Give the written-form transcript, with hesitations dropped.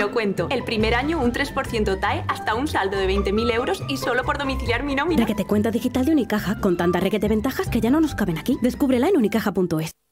lo cuento. El primer año un 3% TAE hasta un saldo de 20.000 euros y solo por domiciliar mi nómina. Requete cuenta digital de Unicaja con tantas requete ventajas que ya no nos caben aquí. Descúbrela en unicaja.es.